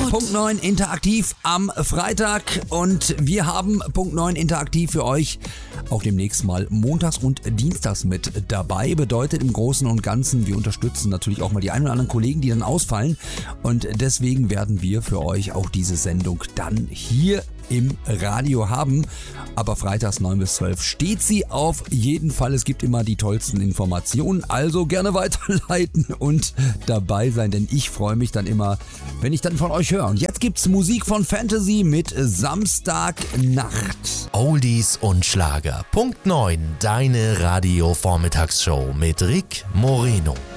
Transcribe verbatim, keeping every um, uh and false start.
Punkt neun Interaktiv am Freitag und wir haben Punkt neun Interaktiv für euch auch demnächst mal montags und dienstags mit dabei. Bedeutet im Großen und Ganzen, wir unterstützen natürlich auch mal die ein oder anderen Kollegen, die dann ausfallen und deswegen werden wir für euch auch diese Sendung dann hier im Radio haben. Aber freitags neun bis zwölf steht sie auf jeden Fall. Es gibt immer die tollsten Informationen, also gerne weiterleiten und dabei sein, denn ich freue mich dann immer, wenn ich dann von euch höre. Und jetzt gibt's Musik von Fantasy mit Samstagnacht. Oldies und Schlager. Punkt neun, deine Radio-Vormittagsshow mit Rick Moreno.